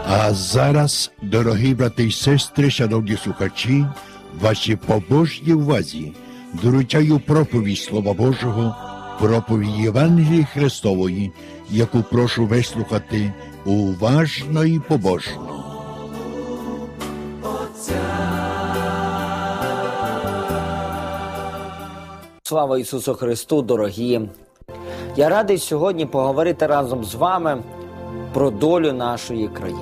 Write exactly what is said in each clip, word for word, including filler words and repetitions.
А зараз, дорогі брати й сестри, шановні слухачі, вашій побожній увазі доручаю проповідь Слова Божого, проповідь Євангелії Христової, яку прошу вислухати уважно і побожно. Слава Ісусу Христу, дорогі! Я радий сьогодні поговорити разом з вами про долю нашої країни.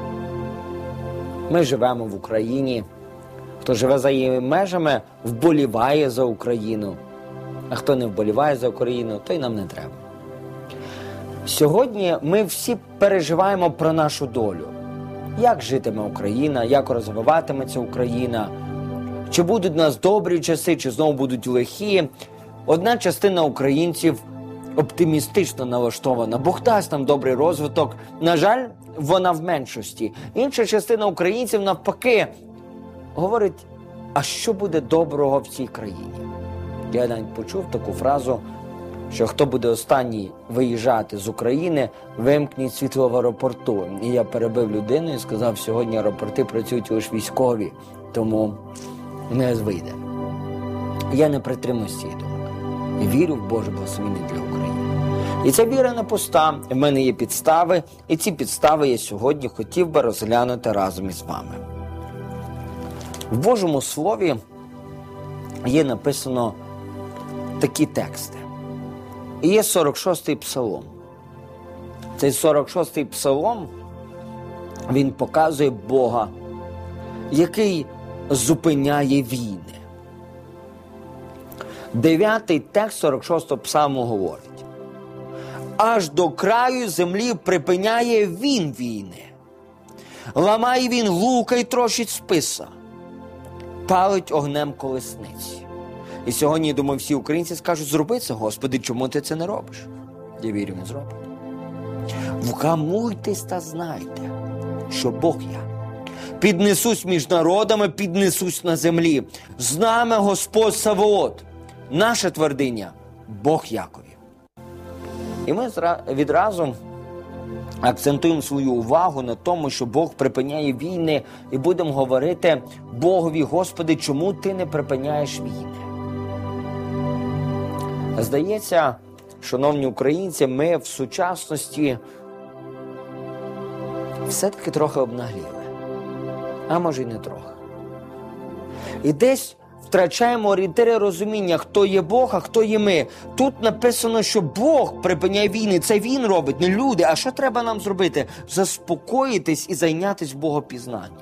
Ми живемо в Україні. Хто живе за її межами, вболіває за Україну. А хто не вболіває за Україну, то й нам не треба. Сьогодні ми всі переживаємо про нашу долю. Як житиме Україна, як розвиватиметься Україна, чи будуть у нас добрі часи, чи знову будуть лихі. Одна частина українців оптимістично налаштована. Бог дасть нам добрий розвиток. На жаль, вона в меншості. Інша частина українців, навпаки, говорить, а що буде доброго в цій країні? Я навіть почув таку фразу, що хто буде останній виїжджати з України, вимкніть світло в аеропорту. І я перебив людину і сказав, сьогодні аеропорти працюють лише військові, тому не вийде. Я не притримуюсь цієї думки. І вірю в Боже благословення для України. І ця віра не пуста. В мене є підстави, і ці підстави я сьогодні хотів би розглянути разом із вами. В Божому Слові є написано такі тексти. І є сорок шостий псалом. Цей сорок шостий псалом, він показує Бога, який зупиняє війни. Дев'ятий текст сорок шостого псалму говорить: «Аж до краю землі припиняє він війни, ламає він лука й трощить списа, палить огнем колесниці». І сьогодні, я думаю, всі українці скажуть: зроби це, Господи, чому ти це не робиш? Я вірю, не зробить. Вгамуйтесь та знайте, що Бог я. Піднесусь між народами, піднесусь на землі. З нами Господь Саваот, наша твердиня, Бог Якові. І ми відразу акцентуємо свою увагу на тому, що Бог припиняє війни, і будемо говорити Богові: Господи, чому ти не припиняєш війни? Здається, шановні українці, ми в сучасності все-таки трохи обнагліли. А може й не трохи. І десь втрачаємо орієнтири розуміння, хто є Бог, а хто є ми. Тут написано, що Бог припиняє війни. Це Він робить, не люди. А що треба нам зробити? Заспокоїтись і зайнятися Богопізнанням.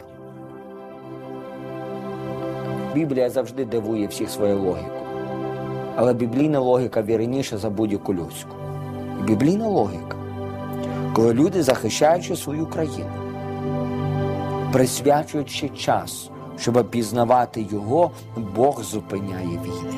Біблія завжди дивує всіх своєю логікою. Але біблійна логіка вірніша за будь-яку людську. І біблійна логіка, коли люди, захищаючи свою країну, присвячуючи час, щоб пізнавати Його, Бог зупиняє війни.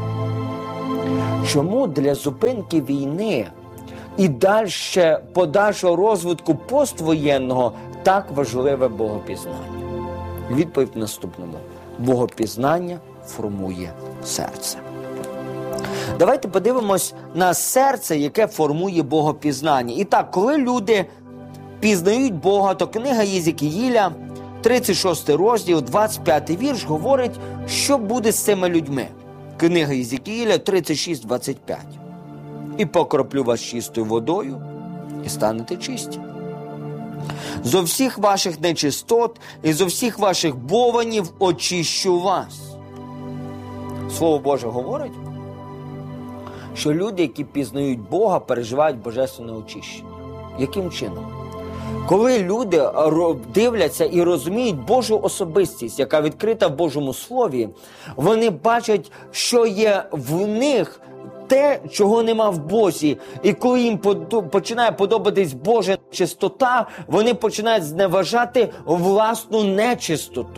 Чому для зупинки війни і далі подальшого розвитку поствоєнного так важливе богопізнання? Відповідь в наступному. Богопізнання формує серце. Давайте подивимось на серце, яке формує богопізнання. І так, коли люди пізнають Бога, то книга Єзекіїля, тридцять шостий розділ, двадцять п'ятий вірш, говорить, що буде з цими людьми. Книга Єзекіїля тридцять шість двадцять п'ять. «І покроплю вас чистою водою, і станете чисті. Зо всіх ваших нечистот і зо всіх ваших бованів очищу вас». Слово Боже говорить, що люди, які пізнають Бога, переживають божественне очищення. Яким чином? Коли люди дивляться і розуміють Божу особистість, яка відкрита в Божому Слові, вони бачать, що є в них те, чого нема в Бозі. І коли їм починає подобатись Божа чистота, вони починають зневажати власну нечистоту.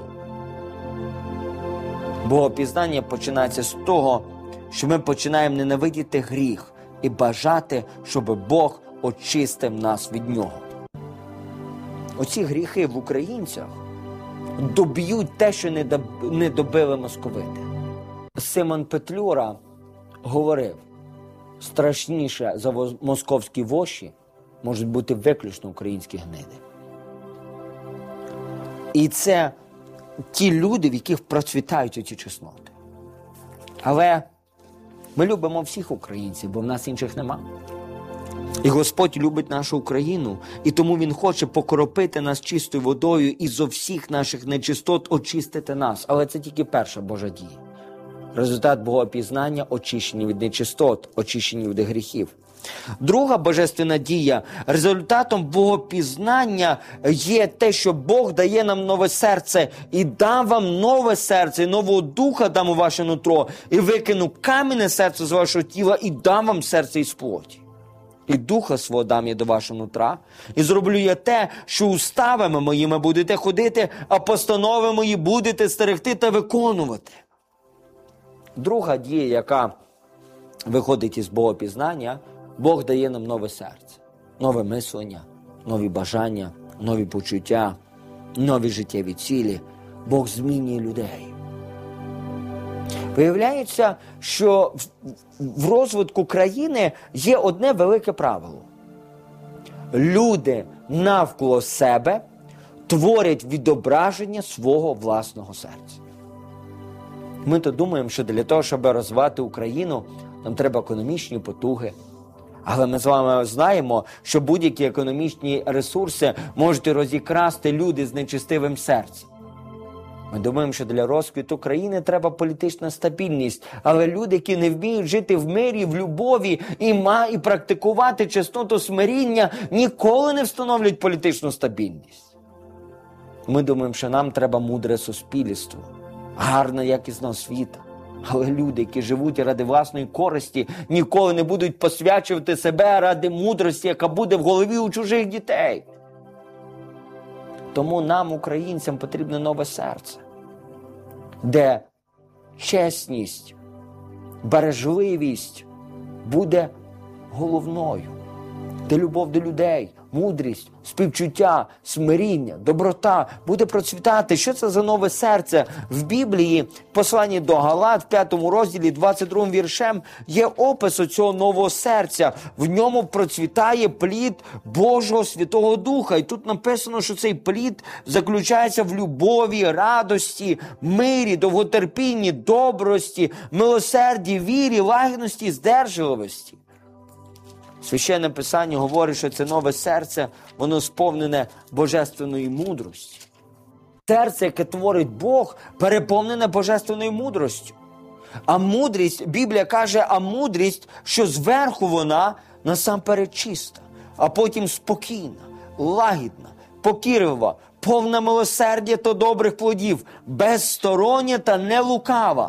Богопізнання починається з того, що ми починаємо ненавидіти гріх і бажати, щоб Бог очистив нас від нього. Оці гріхи в українцях доб'ють те, що не добили московити. Симон Петлюра говорив, страшніше за московські воші можуть бути виключно українські гниди. І це ті люди, в яких процвітають оці чесноти. Але ми любимо всіх українців, бо в нас інших нема. І Господь любить нашу Україну, і тому Він хоче покропити нас чистою водою і зо всіх наших нечистот очистити нас. Але це тільки перша Божа дія. Результат богопізнання – очищення від нечистот, очищення від гріхів. Друга божественна дія – результатом богопізнання є те, що Бог дає нам нове серце і дав вам нове серце, і нового духа дам у ваше нутро, і викину кам'яне серце з вашого тіла, і дам вам серце із плоті. І духа свого дам я до вашого нутра, і зроблю я те, що уставами моїми будете ходити, а постанови мої будете стерегти та виконувати. Друга дія, яка виходить із богопізнання, Бог дає нам нове серце, нове мислення, нові бажання, нові почуття, нові життєві цілі. Бог змінює людей. Виявляється, що в розвитку країни є одне велике правило. Люди навколо себе творять відображення свого власного серця. Ми то думаємо, що для того, щоб розвивати Україну, нам треба економічні потуги. Але ми з вами знаємо, що будь-які економічні ресурси можуть розікрасти люди з нечистивим серцем. Ми думаємо, що для розквіту країни треба політична стабільність. Але люди, які не вміють жити в мирі, в любові і, ма, і практикувати чесноту смиріння, ніколи не встановлюють політичну стабільність. Ми думаємо, що нам треба мудре суспільство, гарна, якісна освіта. Але люди, які живуть ради власної користі, ніколи не будуть посвячувати себе ради мудрості, яка буде в голові у чужих дітей. Тому нам, українцям, потрібне нове серце, де чесність, бережливість буде головною, де любов до людей, мудрість, співчуття, смиріння, доброта буде процвітати. Що це за нове серце? В Біблії, в посланні до Галат, в п'ятому розділі, двадцять другим віршем, є опис цього нового серця. В ньому процвітає плід Божого Святого Духа. І тут написано, що цей плід заключається в любові, радості, мирі, довготерпінні, добрості, милосерді, вірі, лагідності, здержливості. Священне Писання говорить, що це нове серце, воно сповнене божественної мудрості. Серце, яке творить Бог, переповнене божественною мудростю. А мудрість, Біблія каже, а мудрість, що зверху вона насамперед чиста, а потім спокійна, лагідна, покірлива, повна милосердя та добрих плодів, безстороння та не лукава.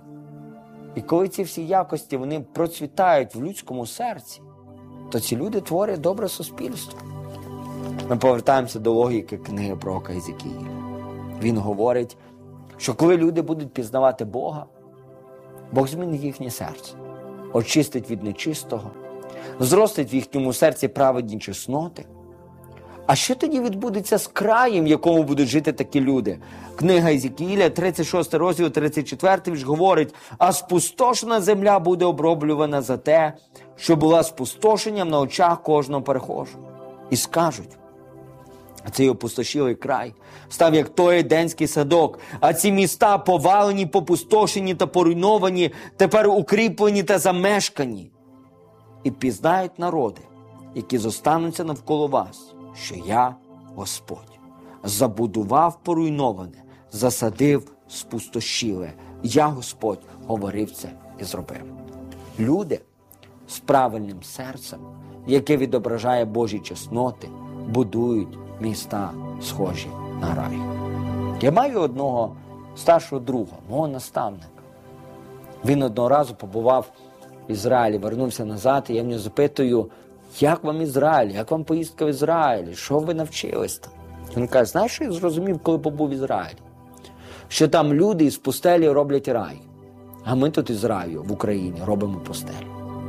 І коли ці всі якості, вони процвітають в людському серці, то ці люди творять добре суспільство. Ми повертаємося до логіки книги пророка Єзекіїля. Він говорить, що коли люди будуть пізнавати Бога, Бог змінить їхнє серце, очистить від нечистого, зростить в їхньому серці праведні чесноти. А що тоді відбудеться з краєм, в якому будуть жити такі люди? Книга Єзекіїля, тридцять шостий розділ, тридцять четвертий вірш говорить, а спустошена земля буде оброблювана за те, що була спустошенням на очах кожного перехожого. І скажуть, а цей опустошілий край став як той еденський садок, а ці міста повалені, попустошені та поруйновані, тепер укріплені та замешкані. І пізнають народи, які зостануться навколо вас, що я, Господь, забудував поруйноване, засадив спустошіле. Я, Господь, говорив це і зробив. Люди з правильним серцем, яке відображає Божі чесноти, будують міста, схожі на рай. Я маю одного старшого друга, мого наставника. Він одного разу побував в Ізраїлі, вернувся назад, і я в нього запитую, як вам Ізраїль, як вам поїздка в Ізраїлі, що ви навчились там? Він каже, знаєш, що я зрозумів, коли побув в Ізраїлі? Що там люди із пустелі роблять рай, а ми тут із раю в Україні робимо пустелю.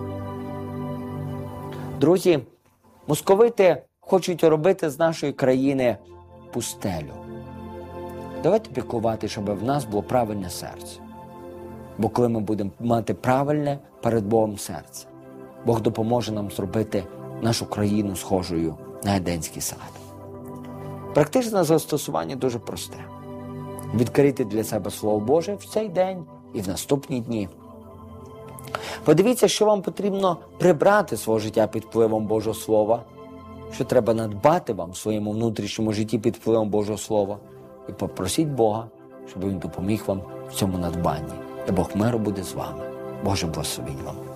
Друзі, московити хочуть робити з нашої країни пустелю. Давайте піклувати, щоб в нас було правильне серце. Бо коли ми будемо мати правильне перед Богом серце, Бог допоможе нам зробити нашу країну схожою на Еденський сад. Практичне застосування дуже просте. Відкрити для себе Слово Боже в цей день і в наступні дні. Подивіться, що вам потрібно прибрати свого життя під впливом Божого Слова, що треба надбати вам в своєму внутрішньому житті під впливом Божого Слова. І попросіть Бога, щоб Він допоміг вам в цьому надбанні. І Бог миру буде з вами. Боже благословінь вам.